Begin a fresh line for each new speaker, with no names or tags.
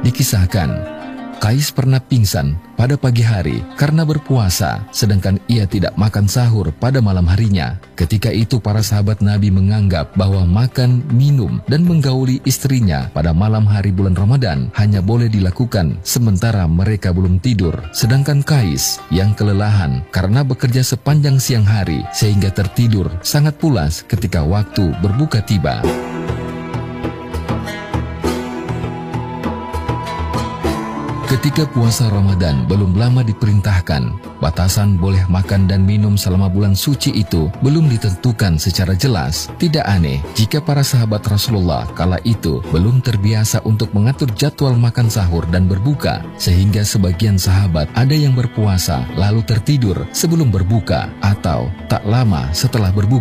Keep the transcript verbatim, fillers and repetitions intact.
Dikisahkan, Qais pernah pingsan pada pagi hari karena berpuasa, sedangkan ia tidak makan sahur pada malam harinya. Ketika itu para sahabat Nabi menganggap bahwa makan, minum, dan menggauli istrinya pada malam hari bulan Ramadan hanya boleh dilakukan sementara mereka belum tidur. Sedangkan Qais yang kelelahan karena bekerja sepanjang siang hari sehingga tertidur sangat pulas ketika waktu berbuka tiba. Ketika puasa Ramadan belum lama diperintahkan, batasan boleh makan dan minum selama bulan suci itu belum ditentukan secara jelas. Tidak aneh jika para sahabat Rasulullah kala itu belum terbiasa untuk mengatur jadwal makan sahur dan berbuka, sehingga sebagian sahabat ada yang berpuasa lalu tertidur sebelum berbuka atau tak lama setelah berbuka.